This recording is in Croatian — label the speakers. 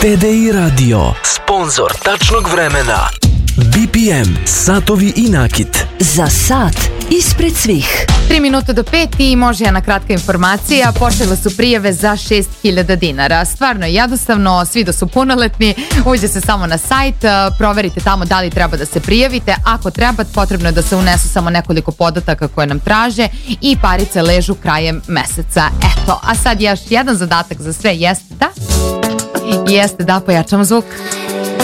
Speaker 1: TDI Radio, sponsor tačnog vremena. BPM, satovi i nakit.
Speaker 2: Za sat ispred svih.
Speaker 3: 3 minuta do 5 i može jedna kratka informacija. Počele su prijave za 6.000 dinara. Stvarno je jednostavno, svi da su punoletni, uđe se samo na sajt, proverite tamo da li treba da se prijavite. Ako treba, potrebno je da se unesu samo nekoliko podataka koje nam traže i parice ležu krajem meseca. Eto, a sad još jedan zadatak za sve jeste da pojačamo zvuk.